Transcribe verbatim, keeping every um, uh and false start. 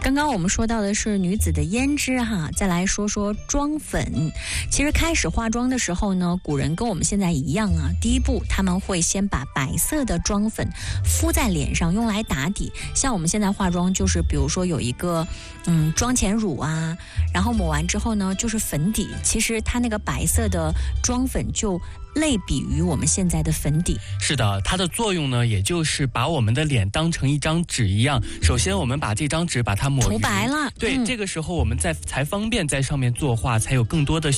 刚刚我们说到的是女子的胭脂哈，再来说说妆粉。其实开始化妆的时候呢，古人跟我们现在一样啊，第一步他们会先把白色的妆粉敷在脸上，用来打底。像我们现在化妆就是比如说有一个嗯妆前乳啊，然后抹完之后呢就是粉底，其实它那个白色的妆粉就类比于我们现在的粉底。 是的，它的作用呢，也就是把我们的脸当成一张纸一样。首先，我们把这张纸把它抹涂白了， 对、 嗯， 这个时候我们再才方便在上面作画，才有更多的